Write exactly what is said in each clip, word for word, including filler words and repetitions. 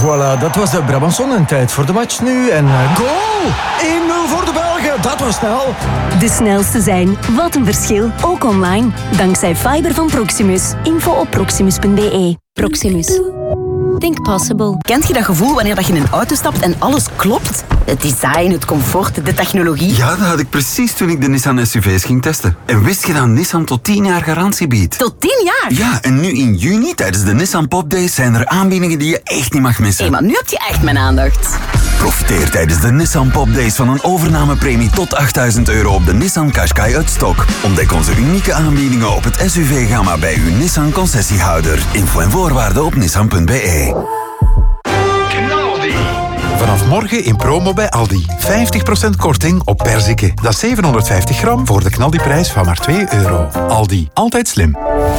Voilà, dat was de Brabançon en tijd voor de match nu. En uh, goal! één nul voor de Belgen, dat was snel. De snelste zijn, wat een verschil, ook online. Dankzij fiber van Proximus. Info op proximus punt b e. Proximus. Think possible. Kent je dat gevoel wanneer je in een auto stapt en alles klopt? Het design, het comfort, de technologie. Ja, dat had ik precies toen ik de Nissan S U V's ging testen. En wist je dat Nissan tot tien jaar garantie biedt? Tot tien jaar? Ja, en nu in juni tijdens de Nissan Pop Days zijn er aanbiedingen die je echt niet mag missen. Hé, maar nu heb je echt mijn aandacht. Profiteer tijdens de Nissan Pop Days van een overnamepremie tot achttduizend euro op de Nissan Qashqai uit stok. Ontdek onze unieke aanbiedingen op het S U V-gamma bij uw Nissan concessiehouder. Info en voorwaarden op nissan punt b e. Vanaf morgen in promo bij Aldi. vijftig procent korting op perziken. Dat is zevenhonderdvijftig gram voor de knaldiprijs van maar twee euro. Aldi, altijd slim.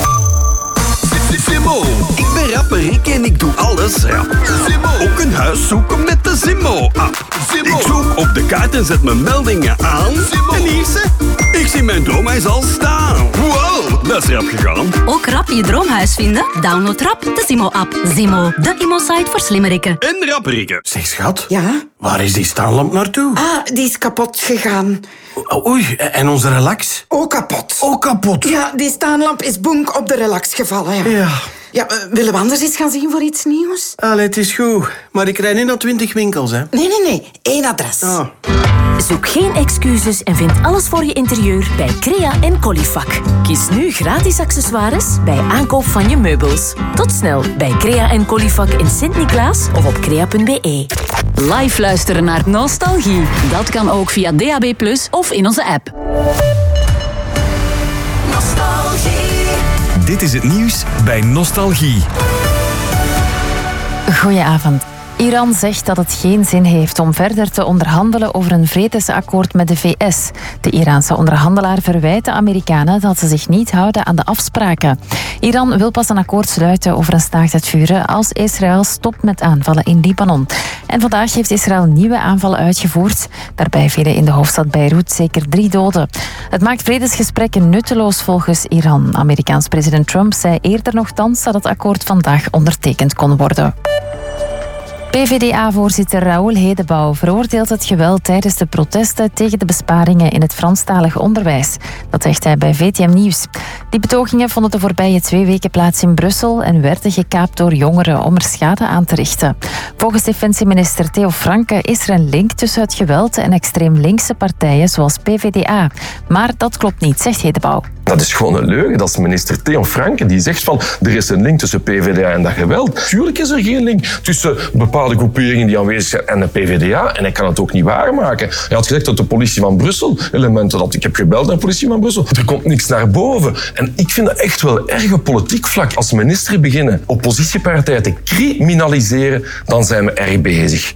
Zimmo. Ik ben rapper Rick en ik doe alles rap. Zimmo. Ook een huis zoeken met de Zimmo-app. Ik zoek op de kaart en zet mijn meldingen aan. Zimmo. En hier ze. Ik zie mijn droomhuis al staan. Wow, dat is rap gegaan. Ook rap je droomhuis vinden? Download rap de Zimmo-app. Zimmo, de immo-site voor slimmerikken. En rapperikken. Zeg schat, Ja? waar is die staanlamp naartoe? Ah, die is kapot gegaan. O- Oei, en onze relax? Ook kapot. Ook kapot. Ja, die staanlamp is bonk op de relax gevallen. Ja. Ja. Ja, uh, willen we anders eens gaan zien voor iets nieuws? Allee, het is goed. Maar ik rijd niet naar twintig winkels, hè. Nee, nee, nee. Eén adres. Ah. Zoek geen excuses en vind alles voor je interieur bij Crea en Colifac. Kies nu gratis accessoires bij aankoop van je meubels. Tot snel bij Crea en Colifac in Sint-Niklaas of op crea punt b e. Live luisteren naar Nostalgie. Dat kan ook via D A B plus, of in onze app. Dit is het nieuws bij Nostalgie. Goedenavond. Iran zegt dat het geen zin heeft om verder te onderhandelen over een vredesakkoord met de V S. De Iraanse onderhandelaar verwijt de Amerikanen dat ze zich niet houden aan de afspraken. Iran wil pas een akkoord sluiten over een staakt het vuren als Israël stopt met aanvallen in Libanon. En vandaag heeft Israël nieuwe aanvallen uitgevoerd. Daarbij vielen in de hoofdstad Beirut zeker drie doden. Het maakt vredesgesprekken nutteloos volgens Iran. Amerikaans president Trump zei eerder nogthans dat het akkoord vandaag ondertekend kon worden. P v d A-voorzitter Raoul Hedebouw veroordeelt het geweld tijdens de protesten tegen de besparingen in het Franstalig onderwijs. Dat zegt hij bij V T M Nieuws. Die betogingen vonden de voorbije twee weken plaats in Brussel en werden gekaapt door jongeren om er schade aan te richten. Volgens defensieminister Theo Franke is er een link tussen het geweld en extreem linkse partijen zoals P v d A. Maar dat klopt niet, zegt Hedebouw. Dat is gewoon een leugen. Dat is minister Theo Franke die zegt van er is een link tussen P v d A en dat geweld. Tuurlijk is er geen link tussen bepaalde groeperingen die aanwezig zijn en de P v d A. En hij kan het ook niet waarmaken. Hij had gezegd dat de politie van Brussel elementen had. Ik heb gebeld naar de politie van Brussel. Er komt niks naar boven. En ik vind dat echt wel erg op politiek vlak. Als minister beginnen oppositiepartijen te criminaliseren, dan zijn we erg bezig.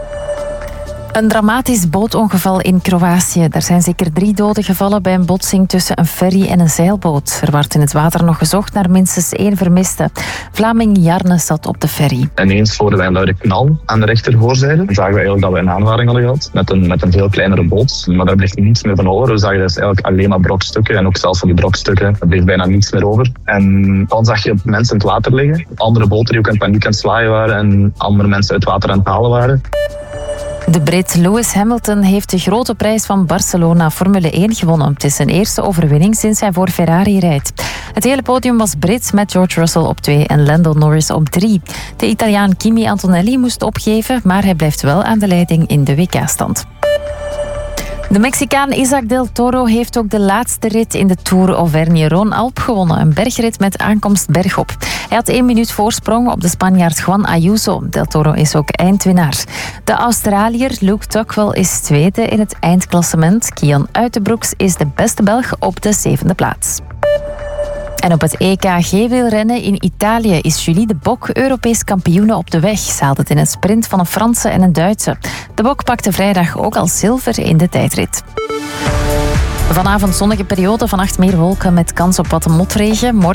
Een dramatisch bootongeval in Kroatië. Er zijn zeker drie doden gevallen bij een botsing tussen een ferry en een zeilboot. Er wordt in het water nog gezocht naar minstens één vermiste. Vlaming Jarne zat op de ferry. En ineens hoorden wij een luide knal aan de rechtervoorzijde. Dan zagen we eigenlijk dat we een aanvaring hadden gehad met een, met een veel kleinere boot. Maar daar bleef niets meer van over. We zagen dus eigenlijk alleen maar brokstukken. En ook zelfs van die brokstukken, er bleef bijna niets meer over. En dan zag je mensen in het water liggen. Andere boten die ook in paniek aan het zwaaien waren. En andere mensen uit het water aan het halen waren. De Brit Lewis Hamilton heeft de grote prijs van Barcelona Formule één gewonnen. Het is zijn eerste overwinning sinds hij voor Ferrari rijdt. Het hele podium was Brits met George Russell op twee en Lando Norris op drie. De Italiaan Kimi Antonelli moest opgeven, maar hij blijft wel aan de leiding in de W K-stand. De Mexicaan Isaac del Toro heeft ook de laatste rit in de Tour Auvergne-Rhône-Alp gewonnen. Een bergrit met aankomst bergop. Hij had één minuut voorsprong op de Spanjaard Juan Ayuso. Del Toro is ook eindwinnaar. De Australiër Luke Tuckwell is tweede in het eindklassement. Kian Uitenbroeks is de beste Belg op de zevende plaats. En op het E K G-wielrennen in Italië is Julie de Bok Europees kampioene op de weg. Ze haalde het in een sprint van een Franse en een Duitse. De Bok pakte vrijdag ook al zilver in de tijdrit. Vanavond zonnige periode, vannacht meer wolken met kans op wat motregen. Morgen